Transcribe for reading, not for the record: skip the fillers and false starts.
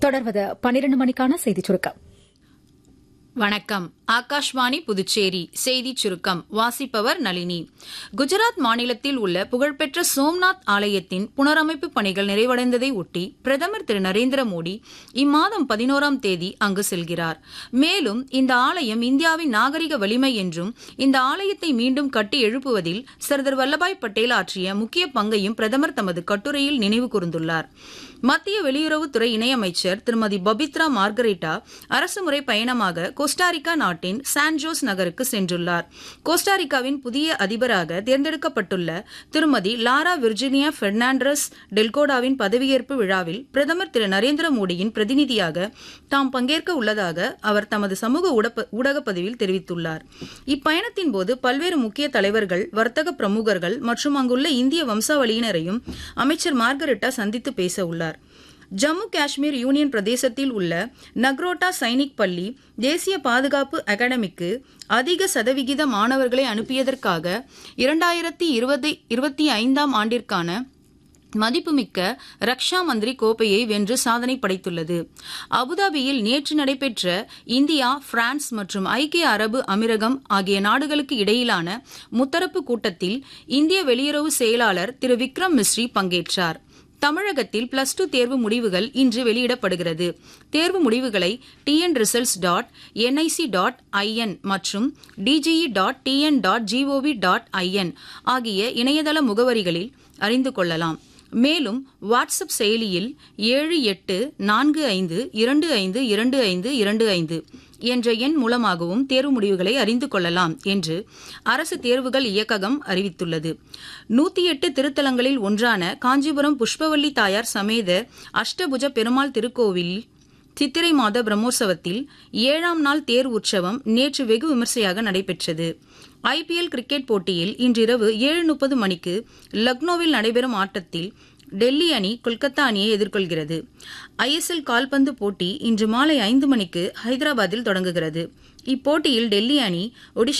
தொடர்வது 12 மணிக்கான செய்திச் சுருக்கம். வணக்கம். ஆகாஷ்வாணி புதுச்சேரி செய்திச் சுருக்கம் வாசிப்பவர் நளினி. குஜராத் மாநிலத்தில் உள்ள புகழ்பெற்ற சோம்நாத் ஆலயத்தின் புனரமைப்பு பணிகள் நிறைவடைந்ததை ஒட்டி பிரதமர் திரு நரேந்திர மோடி இம்மாதம் 11ஆம் தேதி அங்கு செல்கிறார். மேலும் இந்த ஆலயம் இந்தியாவின் நாகரிக வலிமை என்றும் இந்த ஆலயத்தை மீண்டும் கட்டி எழுப்புவதில் சர்தார் வல்லபாய் பட்டேல் ஆற்றிய முக்கிய பங்கையும் பிரதமர் தமது கட்டுரையில் நினைவு கூர்ந்துள்ளார். மத்திய வெளியுறவுத்துறை இணையமைச்சர் திருமதி பபித்ரா மார்கரெட்டா அரசுமுறை பயணமாக கோஸ்டாரிக்கா நாட்டின் சான் ஜோஸ் நகருக்கு சென்றுள்ளார். கோஸ்டாரிக்காவின் புதிய அதிபராக தேர்ந்தெடுக்கப்பட்டுள்ள திருமதி லாரா விர்ஜினியா பெர்னாண்டஸ் டெல்கோடாவின் பதவியேற்பு விழாவில் பிரதமர் திரு நரேந்திர மோடியின் பிரதிநிதியாக தாம் பங்கேற்க உள்ளதாக அவர் தமது சமூக ஊடக பதிவில் தெரிவித்துள்ளார். இப்பயணத்தின் போது பல்வேறு முக்கிய தலைவர்கள், வர்த்தக பிரமுகர்கள் மற்றும் அங்குள்ள இந்திய வம்சாவளியினரையும் அமைச்சர் மார்கரெட்டா சந்தித்து பேச உள்ளார். ஜம்மு காஷ்மீர் யூனியன் பிரதேசத்தில் உள்ள நக்ரோட்டா சைனிக் பள்ளி தேசிய பாதுகாப்பு அகாடமிக்கு அதிக சதவிகித மாணவர்களை அனுப்பியதற்காக 2025ஆம் ஆண்டிற்கான மதிப்புமிக்க ரக்ஷா மந்திரி கோப்பையை வென்று சாதனை படைத்துள்ளது. அபுதாபியில் நேற்று நடைபெற்ற இந்தியா, பிரான்ஸ் மற்றும் ஐக்கிய அரபு அமீரகம் ஆகிய நாடுகளுக்கு இடையிலான முத்தரப்பு கூட்டத்தில் இந்திய வெளியுறவு செயலாளர் திரு விக்ரம் மிஸ்ரி பங்கேற்றார். தமிழகத்தில் +2 தேர்வு முடிவுகள் இன்று வெளியிடப்படுகிறது. தேர்வு முடிவுகளை tnresults.nic.in மற்றும் dge.tn.gov.in ஆகிய இணையதள முகவரிகளில் அறிந்து கொள்ளலாம். மேலும் வாட்ஸ்அப் செயலியில் 7845252525 என்ற எண் மூலமாகவும் தேர்வு முடிவுகளை அறிந்து கொள்ளலாம் என்று அரசு தேர்வுகள் இயக்ககம் அறிவித்துள்ளது. 108 திருத்தலங்களில் ஒன்றான காஞ்சிபுரம் புஷ்பவல்லி தாயார் சமேத அஷ்டபுஜ பெருமாள் திருக்கோவில் சித்திரை மாத பிரம்மோற்சவத்தில் 7ஆம் நாள் தேர் உற்சவம் நேற்று வெகு விமர்சையாக நடைபெற்றது. IPL கிரிக்கெட் போட்டியில் இன்றிரவு 7:30 மணிக்கு லக்னோவில் நடைபெறும் ஆட்டத்தில் டெல்லி அணி கொல்கத்தா அணியை எதிர்கொள்கிறது. ISL கால்பந்து போட்டி இன்று மாலை 5 மணிக்கு ஹைதராபாத்தில் தொடங்குகிறது. இப்போட்டியில் டெல்லி அணி ஒடிஷா